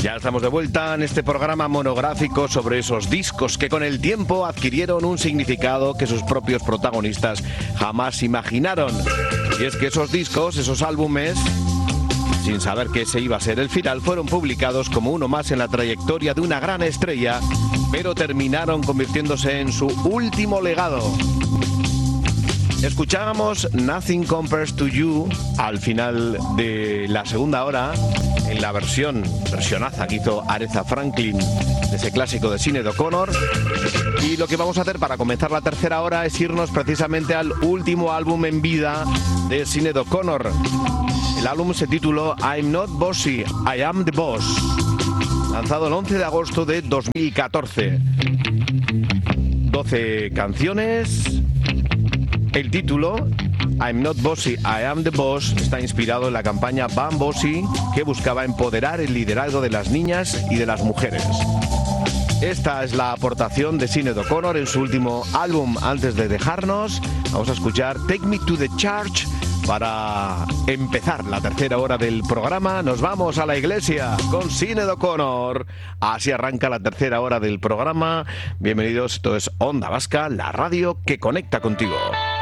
Ya estamos de vuelta en este programa monográfico sobre esos discos que con el tiempo adquirieron un significado que sus propios protagonistas jamás imaginaron. Y es que esos discos, esos álbumes, sin saber que ese iba a ser el final, fueron publicados como uno más en la trayectoria de una gran estrella, pero terminaron convirtiéndose en su último legado. Escuchábamos Nothing Compares to You al final de la segunda hora, en la versionaza que hizo Aretha Franklin de ese clásico de Sinéad O'Connor. Y lo que vamos a hacer para comenzar la tercera hora es irnos precisamente al último álbum en vida de Sinéad O'Connor. El álbum se tituló I'm Not Bossy, I Am the Boss, lanzado el 11 de agosto de 2014. 12 canciones. El título, I'm Not Bossy, I Am the Boss, está inspirado en la campaña Ban Bossy, que buscaba empoderar el liderazgo de las niñas y de las mujeres. Esta es la aportación de Sinéad O'Connor en su último álbum. Antes de dejarnos, vamos a escuchar Take Me to the Church para empezar la tercera hora del programa. Nos vamos a la iglesia con Sinéad O'Connor. Así arranca la tercera hora del programa. Bienvenidos, esto es Onda Vasca, la radio que conecta contigo.